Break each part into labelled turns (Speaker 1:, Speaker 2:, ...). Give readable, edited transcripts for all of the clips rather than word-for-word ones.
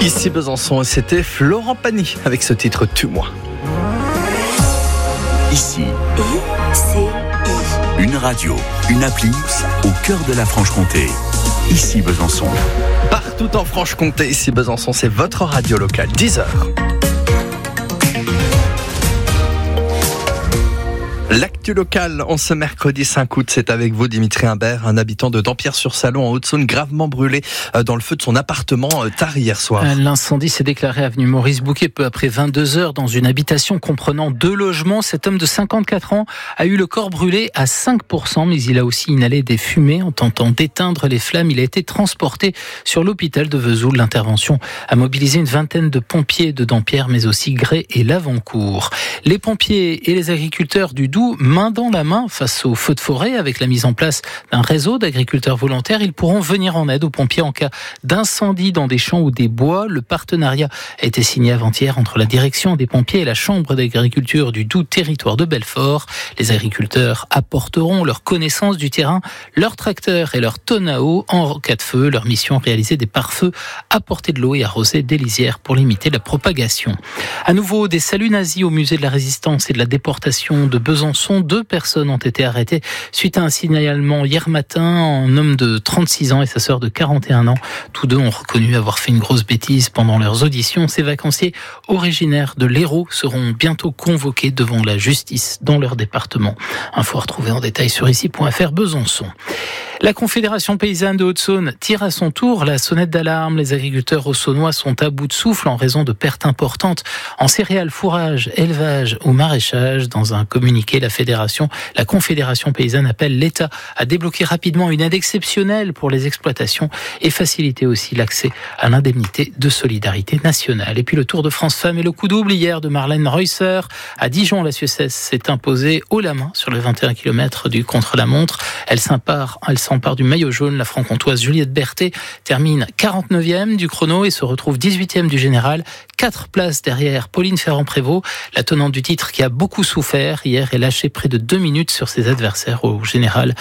Speaker 1: Ici Besançon, c'était Florent Pagny avec ce titre « Tue-moi ».
Speaker 2: Ici, une radio, une appli au cœur de la Franche-Comté. Ici Besançon.
Speaker 1: Partout en Franche-Comté, ici Besançon, c'est votre radio locale, 10h. L'actu locale en ce mercredi 5 août, c'est avec vous Dimitri Imbert, un habitant de Dampierre-sur-Salon en Haute-Saône, gravement brûlé dans le feu de son appartement tard hier soir.
Speaker 3: L'incendie s'est déclaré avenue Maurice Bouquet peu après 22h dans une habitation comprenant 2 logements. Cet homme de 54 ans a eu le corps brûlé à 5%, mais il a aussi inhalé des fumées en tentant d'éteindre les flammes. Il a été transporté sur l'hôpital de Vesoul. L'intervention a mobilisé une vingtaine de pompiers de Dampierre, mais aussi Grès et Lavancourt. Les pompiers et les agriculteurs du Doubs, main dans la main face aux feux de forêt, avec la mise en place d'un réseau d'agriculteurs volontaires, ils pourront venir en aide aux pompiers en cas d'incendie dans des champs ou des bois. Le partenariat a été signé avant-hier entre la direction des pompiers et la chambre d'agriculture du Doubs territoire de Belfort. Les agriculteurs apporteront leur connaissance du terrain, leur tracteur et leur tonne à eau en cas de feu. Leur mission, réaliser des pare-feux, apporter de l'eau et arroser des lisières pour limiter la propagation. À nouveau, des saluts nazis au musée de la Résistance et de la déportation de Besançon. 2 personnes ont été arrêtées suite à un signalement hier matin. Un homme de 36 ans et sa sœur de 41 ans. Tous 2 ont reconnu avoir fait une grosse bêtise pendant leurs auditions. Ces vacanciers originaires de l'Hérault seront bientôt convoqués devant la justice dans leur département. Info à retrouver en détail sur ici.fr Besançon. La Confédération paysanne de Haute-Saône tire à son tour la sonnette d'alarme. Les agriculteurs haut-saônois sont à bout de souffle en raison de pertes importantes en céréales, fourrage, élevage ou maraîchage. Dans un communiqué, la Confédération paysanne appelle l'État à débloquer rapidement une aide exceptionnelle pour les exploitations et faciliter aussi l'accès à l'indemnité de solidarité nationale. Et puis le Tour de France Femmes et le coup double hier de Marlène Reusser. À Dijon, la Suissesse s'est imposée haut la main sur les 21 km du contre-la-montre. Elle s'empare du maillot jaune. La franc-comtoise Juliette Berthet termine 49e du chrono et se retrouve 18e du général. 4 places derrière Pauline Ferrand-Prévot, la tenante du titre qui a beaucoup souffert hier et lâché près de 2 minutes sur ses adversaires au général.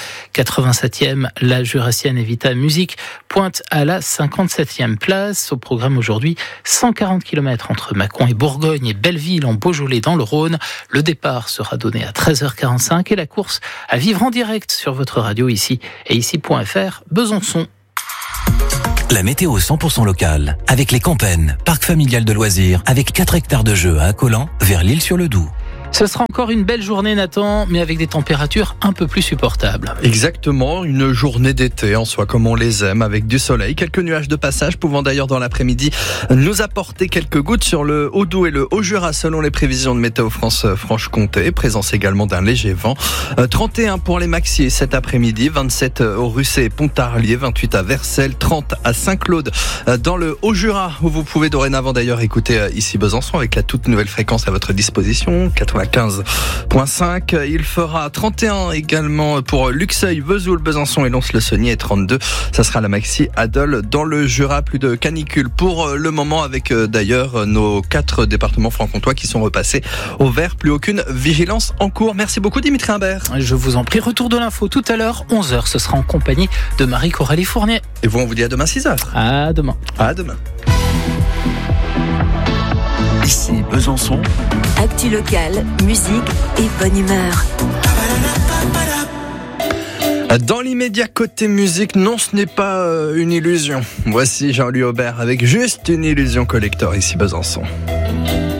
Speaker 3: 87e, la Jurassienne Evita Music pointe à la 57e place. Au programme aujourd'hui, 140 km entre Mâcon et Bourgogne et Belleville en Beaujolais dans le Rhône. Le départ sera donné à 13h45 et la course à vivre en direct sur votre radio ici et ici.fr Besançon.
Speaker 2: La météo 100% locale, avec les Campennes, parc familial de loisirs, avec 4 hectares de jeux à Accolant, vers l'Isle-sur-le-Doubs.
Speaker 3: Ce sera encore une belle journée, Nathan, mais avec des températures un peu plus supportables.
Speaker 1: Exactement, une journée d'été en soi comme on les aime, avec du soleil, quelques nuages de passage pouvant d'ailleurs dans l'après-midi nous apporter quelques gouttes sur le Haut-Doubs et le Haut-Jura selon les prévisions de Météo France Franche-Comté. Présence également d'un léger vent. 31 pour les maxi cet après-midi, 27 au Russet et Pontarlier, 28 à Vercelles, 30 à Saint-Claude dans le Haut-Jura où vous pouvez dorénavant d'ailleurs écouter ici Besançon avec la toute nouvelle fréquence à votre disposition, 95.5. Il fera 31 également pour Luxeuil, Vesoul, Besançon et Lons-le-Saunier et 32. Ça sera la maxi à Dole dans le Jura. Plus de canicule pour le moment avec d'ailleurs nos 4 départements franc-comtois qui sont repassés au vert. Plus aucune vigilance en cours. Merci beaucoup Dimitri Imbert.
Speaker 3: Je vous en prie. Retour de l'info tout à l'heure, 11h. Ce sera en compagnie de Marie-Coralie Fournier.
Speaker 1: Et vous, on vous dit à demain 6h.
Speaker 3: À demain.
Speaker 1: À demain.
Speaker 2: Ici Besançon.
Speaker 4: Actu locale, musique et bonne humeur.
Speaker 1: Dans l'immédiat côté musique, non, ce n'est pas une illusion. Voici Jean-Louis Aubert avec juste une illusion collector ici Besançon.